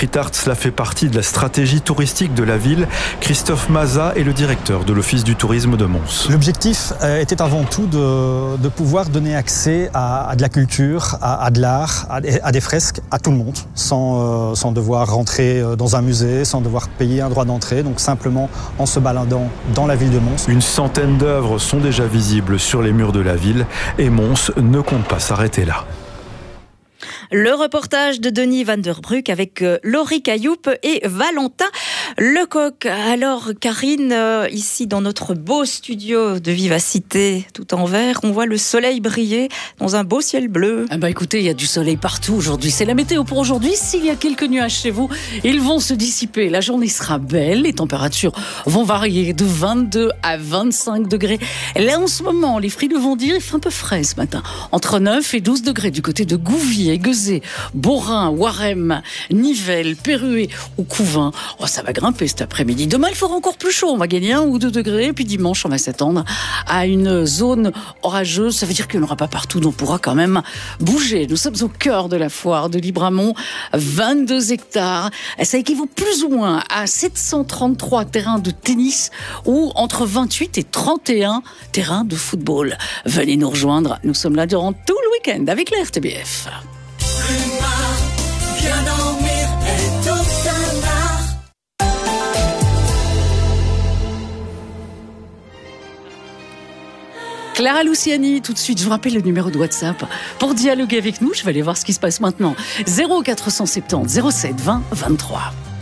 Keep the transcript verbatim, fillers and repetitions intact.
Street art, cela fait partie de la stratégie touristique de la ville. Christophe Maza est le directeur de l'Office du tourisme de Mons. L'objectif était avant tout de, de pouvoir donner accès à, à de la culture, à, à de l'art, à, à des fresques, à tout le monde, sans, euh, sans devoir rentrer dans un musée, sans devoir payer un droit d'entrée, donc simplement en se baladant dans la ville de Mons. Une centaine d'œuvres sont déjà visibles sur les murs de la ville et Mons ne compte pas s'arrêter là. Le reportage de Denis Van der Broek avec euh, Laurie Cailloup et Valentin Lecoq. Alors Karine, euh, ici dans notre beau studio de Vivacité tout en vert, on voit le soleil briller dans un beau ciel bleu. Ah bah écoutez, il y a du soleil partout aujourd'hui. C'est la météo pour aujourd'hui. S'il y a quelques nuages chez vous, ils vont se dissiper. La journée sera belle. Les températures vont varier de vingt-deux à vingt-cinq degrés. Là en ce moment, les frileux vont dire il fait un peu frais ce matin. Entre neuf et douze degrés du côté de Gouvier, Guezé, Borin, Warem, Nivelles, Perruet ou Couvin. Oh, ça va grimper cet après-midi. Demain, il fera encore plus chaud. On va gagner un ou deux degrés. Puis dimanche, on va s'attendre à une zone orageuse. Ça veut dire qu'il n'y en aura pas partout. Donc, on pourra quand même bouger. Nous sommes au cœur de la foire de Libramont. vingt-deux hectares. Ça équivaut plus ou moins à sept cent trente-trois terrains de tennis ou entre vingt-huit et trente et un terrains de football. Venez nous rejoindre. Nous sommes là durant tout le week-end avec la R T B F. Clara Luciani, tout de suite, je vous rappelle le numéro de WhatsApp. Pour dialoguer avec nous, je vais aller voir ce qui se passe maintenant. zéro quatre cent soixante-dix zéro sept vingt vingt-trois.